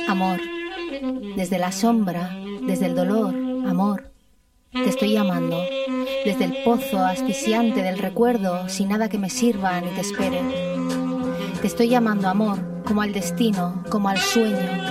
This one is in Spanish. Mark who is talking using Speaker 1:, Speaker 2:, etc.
Speaker 1: Amor, desde la sombra, desde el dolor, amor, te estoy llamando, desde el pozo asfixiante del recuerdo, sin nada que me sirva ni te espere. Te estoy llamando, amor, como al destino, como al sueño,